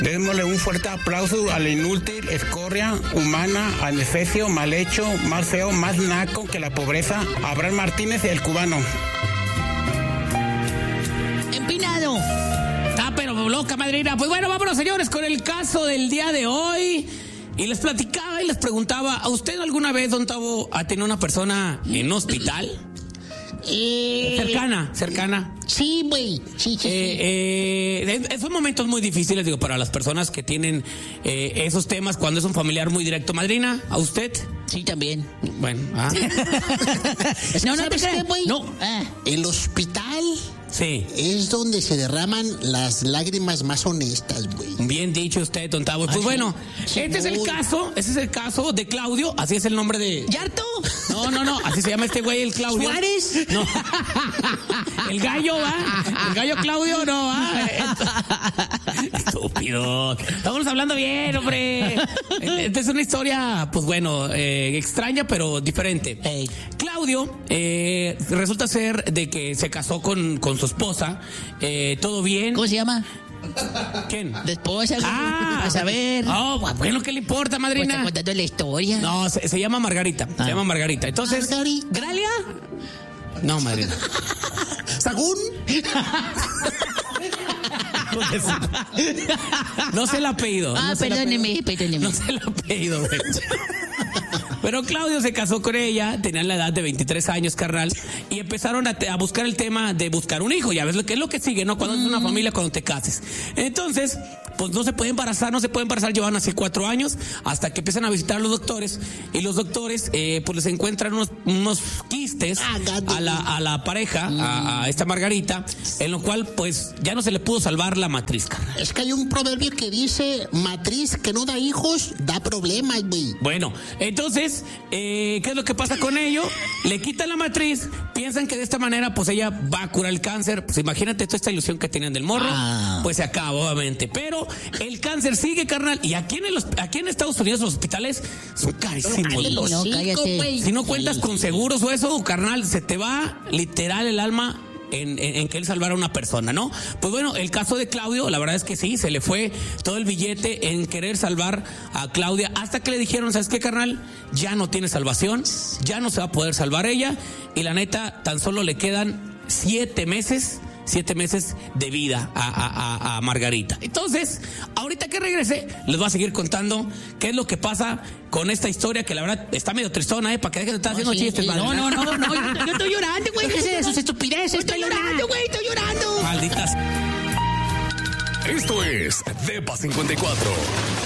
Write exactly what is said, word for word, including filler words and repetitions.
Démosle un fuerte aplauso al inútil, escoria, humana, adefesio, mal hecho, más feo, más naco que la pobreza, Abraham Martínez, el cubano. Empinado. Ah, pero loca, madrina. Pues bueno, vámonos, señores, con el caso del día de hoy. Y les platicaba y les preguntaba, ¿a usted alguna vez, don Tavo, ha tenido una persona en hospital? Eh, cercana, cercana. Sí, güey. Sí, sí, eh, sí. Eh, son momentos muy difíciles, digo, para las personas que tienen eh, esos temas cuando es un familiar muy directo. Madrina, ¿a usted? Sí, también. Bueno, ah. no, no te creas, güey. No. Ah, El hospital Sí. es donde se derraman las lágrimas más honestas, güey. Bien dicho usted, don Tavo. Pues Ay, bueno, sí, este es el muy. caso, ese es el caso de Claudio, así es el nombre de... ¿Yarto? No, no, no, así se llama este güey, el Claudio. ¿Suárez? No. El gallo, ¿va? El gallo Claudio, no, ¿va? Estúpido. Estamos hablando bien, hombre. Esta es una historia, pues bueno, eh, extraña, pero diferente. Hey. Claudio eh, resulta ser de que se casó con, con su esposa, eh, todo bien. ¿Cómo se llama? ¿Quién? De esposa, güey. Ah, a saber. Oh, bueno, ¿qué le importa, Pues está madrina? contando la historia. No, se, se llama Margarita. Ah. Se llama Margarita. Entonces. Margarita. ¿Gralia? No, madrina. ¿Sagún? No sé el apellido. Ah, no sé el perdóneme, apellido. perdóneme. No sé el apellido, güey. Pero Claudio se casó con ella, tenían la edad de veintitrés años, carnal, y empezaron a, te, a buscar el tema de buscar un hijo. Ya ves lo que es lo que sigue, ¿no? Cuando mm. es una familia, cuando te cases. Entonces, pues no se puede embarazar, no se puede embarazar, llevan así cuatro años, hasta que empiezan a visitar a los doctores, y los doctores, eh, pues les encuentran unos, unos quistes a la, a la pareja, mm. a, a esta Margarita, en lo cual, pues, ya no se le pudo salvar la matriz, carnal. Es que hay un proverbio que dice, matriz que no da hijos, da problemas, güey. Bueno, entonces, eh, ¿qué es lo que pasa con ello? Le quitan la matriz, piensan que de esta manera, pues ella va a curar el cáncer. Pues imagínate toda esta ilusión que tenían del morro, ah. pues se acaba, obviamente. Pero el cáncer sigue, carnal, y aquí en, el, aquí en Estados Unidos los hospitales son carísimos. Ay, no, cállate. Si no cuentas con seguros o eso, carnal, se te va literal el alma En, en, en que él salvara a una persona, ¿no? Pues bueno, el caso de Claudio, la verdad es que sí, se le fue todo el billete en querer salvar a Claudia, hasta que le dijeron, ¿sabes qué, carnal? Ya no tiene salvación, ya no se va a poder salvar ella, y la neta, tan solo le quedan siete meses Siete meses de vida a, a, a, a Margarita. Entonces, ahorita que regrese, les voy a seguir contando qué es lo que pasa con esta historia, que la verdad está medio tristona, ¿eh? Para que dejen de estar haciendo no, sí, chistes, sí, madre. No, no, no, no, yo, yo estoy llorando, güey. ¿Qué es eso? Sus estupideces. Estoy llorando, güey, estoy llorando. Malditas. Esto es Depa cincuenta y cuatro.